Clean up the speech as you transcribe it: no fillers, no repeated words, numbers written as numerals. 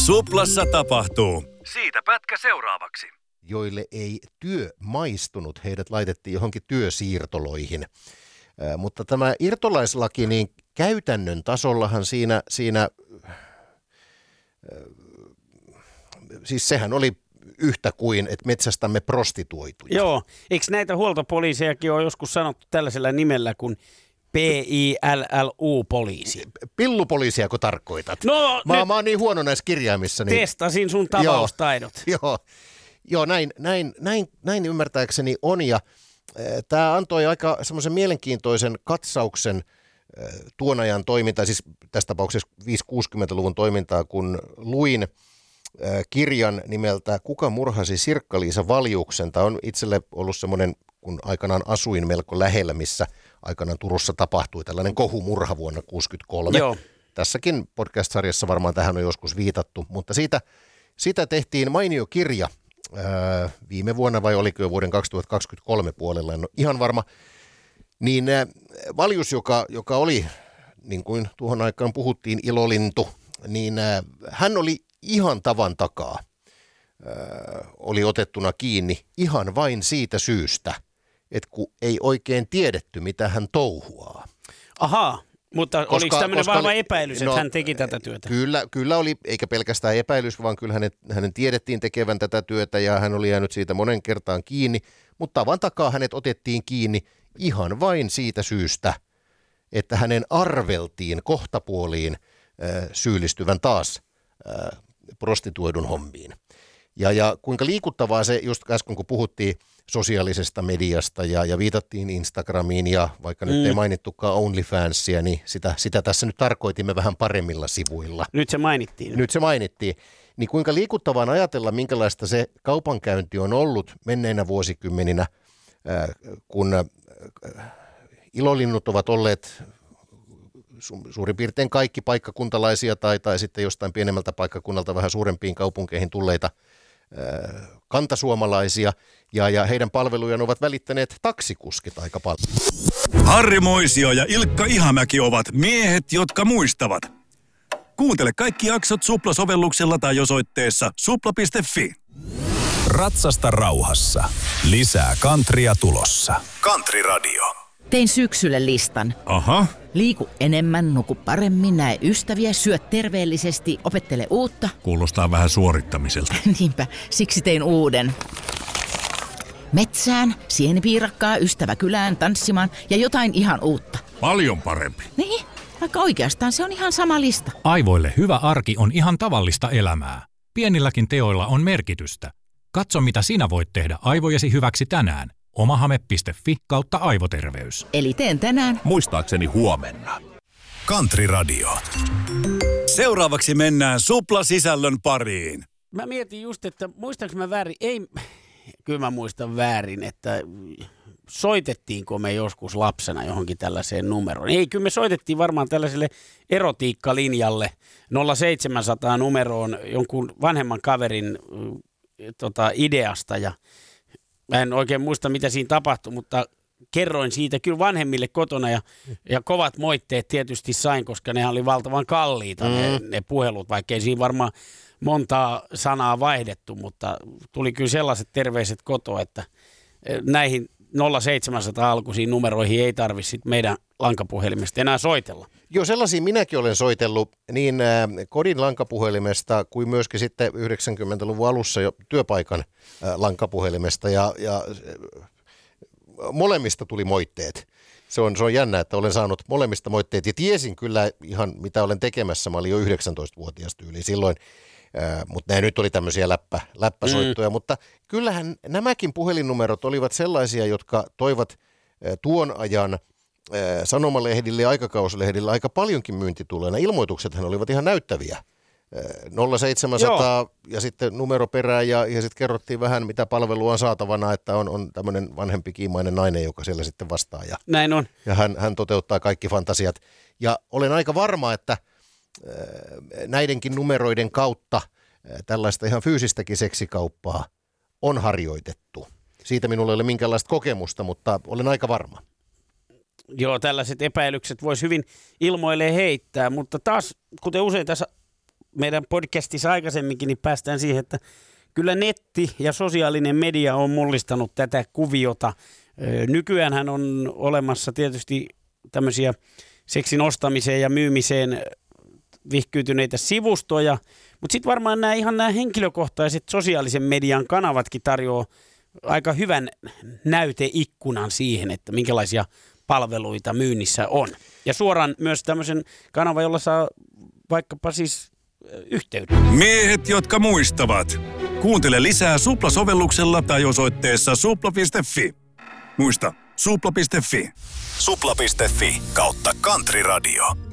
Suplassa tapahtuu. Siitä pätkä seuraavaksi. Joille ei työ maistunut, heidät laitettiin johonkin työsiirtoloihin. Mutta tämä irtolaislaki, niin käytännön tasollahan siinä siis sehän oli yhtä kuin, että metsästämme prostituoituja. Joo, eikö näitä huoltopoliisejakin ole joskus sanottu tällaisella nimellä kuin PILLU-poliisi? Pillupoliisiako tarkoitat? No, mä oon niin huono näissä kirjaimissa. Niin... Testasin sun tavaustaidot. Joo, näin ymmärtääkseni on, ja tämä antoi aika semmoisen mielenkiintoisen katsauksen tuon ajan toimintaa, siis tässä tapauksessa 5-60-luvun toimintaa, kun luin kirjan nimeltä Kuka murhasi Sirkka-Liisa Valjuksen. Tämä on itselle ollut semmoinen, kun aikanaan asuin melko lähellä, missä aikanaan Turussa tapahtui tällainen kohumurha vuonna 1963. Joo. Tässäkin podcast-sarjassa varmaan tähän on joskus viitattu, mutta siitä tehtiin mainio kirja viime vuonna, vai oliko jo vuoden 2023 puolella, en ole ihan varma. Niin Valjus, joka oli, niin kuin tuohon aikaan puhuttiin, ilolintu, niin hän oli ihan tavan takaa, oli otettuna kiinni ihan vain siitä syystä, että kun ei oikein tiedetty, mitä hän touhuaa. Ahaa, mutta oliko tämmöinen vahva epäilys, että hän teki tätä työtä? Kyllä oli, eikä pelkästään epäilys, vaan kyllä hänen tiedettiin tekevän tätä työtä ja hän oli jäänyt siitä monen kertaan kiinni, mutta tavan takaa hänet otettiin kiinni ihan vain siitä syystä, että hänen arveltiin kohtapuoliin syyllistyvän taas prostituoidun hommiin. Ja kuinka liikuttavaa se, just äsken kun puhuttiin sosiaalisesta mediasta ja viitattiin Instagramiin ja vaikka nyt ei mainittukaan OnlyFansia, niin sitä tässä nyt tarkoitimme vähän paremmilla sivuilla. Nyt se mainittiin. Niin kuinka liikuttavaa on ajatella, minkälaista se kaupankäynti on ollut menneinä vuosikymmeninä, kun ilolinnut ovat olleet suurin piirtein kaikki paikkakuntalaisia tai sitten jostain pienemmältä paikkakunnalta vähän suurempiin kaupunkeihin tulleita kantasuomalaisia, ja heidän palvelujaan ovat välittäneet taksikuskit aika paljon. Harri Moisio ja Ilkka Ihamäki ovat miehet, jotka muistavat. Kuuntele kaikki jaksot Supla-sovelluksella tai osoitteessa supla.fi. Ratsasta rauhassa. Lisää countrya tulossa. Country Radio. Tein syksylle listan. Aha. Liiku enemmän, nuku paremmin, näe ystäviä, syö terveellisesti, opettele uutta. Kuulostaa vähän suorittamiselta. Niinpä, siksi tein uuden. Metsään, sienipiirakkaa, ystävä kylään, tanssimaan ja jotain ihan uutta. Paljon parempi. Niin, vaikka oikeastaan se on ihan sama lista. Aivoille hyvä arki on ihan tavallista elämää. Pienilläkin teoilla on merkitystä. Katso, mitä sinä voit tehdä aivojesi hyväksi tänään. omahame.fi/aivoterveys. Eli teen tänään. Muistaakseni huomenna. Country Radio. Seuraavaksi mennään Supla-sisällön pariin. Mä mietin just, että muistanko mä väärin? Ei, kyllä mä muistan väärin, että soitettiinko me joskus lapsena johonkin tällaiseen numeroon. Ei, kyllä me soitettiin varmaan tällaiselle erotiikkalinjalle 0700 numeroon jonkun vanhemman kaverin ideasta ja mä en oikein muista, mitä siinä tapahtui, mutta kerroin siitä kyllä vanhemmille kotona ja kovat moitteet tietysti sain, koska ne oli valtavan kalliita ne puhelut, vaikka ei siinä varmaan montaa sanaa vaihdettu, mutta tuli kyllä sellaiset terveiset kotoa, että näihin 0700 alkuisiin numeroihin ei tarvitse meidän lankapuhelimesta enää soitella. Joo, sellaisia minäkin olen soitellut niin kodin lankapuhelimesta kuin myöskin sitten 90-luvun alussa jo työpaikan lankapuhelimesta ja molemmista tuli moitteet. Se on jännä, että olen saanut molemmista moitteet ja tiesin kyllä ihan mitä olen tekemässä. Mä olin jo 19-vuotias tyyli silloin, mutta nämä nyt oli tämmöisiä läppäsoittoja, mutta kyllähän nämäkin puhelinnumerot olivat sellaisia, jotka toivat tuon ajan sanomalehdille ja aikakauslehdille aika paljonkin myyntituloina. Ilmoituksethan olivat ihan näyttäviä. 0700 Joo. Ja sitten numero perään ja sitten kerrottiin vähän, mitä palvelua on saatavana, että on tämmöinen vanhempi kiimainen nainen, joka siellä sitten vastaa. Näin on. Ja hän toteuttaa kaikki fantasiat. Ja olen aika varma, että näidenkin numeroiden kautta tällaista ihan fyysistäkin seksikauppaa on harjoitettu. Siitä minulla ei ole minkäänlaista kokemusta, mutta olen aika varma. Joo, tällaiset epäilykset voisi hyvin ilmoilleen heittää, mutta taas, kuten usein tässä meidän podcastissa aikaisemminkin, niin päästään siihen, että kyllä netti ja sosiaalinen media on mullistanut tätä kuviota. Nykyäänhän on olemassa tietysti tämmöisiä seksin ostamiseen ja myymiseen vihkyytyneitä sivustoja, mutta sitten varmaan nämä henkilökohtaiset sosiaalisen median kanavatkin tarjoaa aika hyvän näyteikkunan siihen, että minkälaisia palveluita myynnissä on. Ja suoraan myös tämmöisen kanavan, jolla saa vaikkapa siis yhteyden. Miehet, jotka muistavat. Kuuntele lisää Supla-sovelluksella tai osoitteessa supla.fi. Muista, supla.fi. Supla.fi/Country Radio.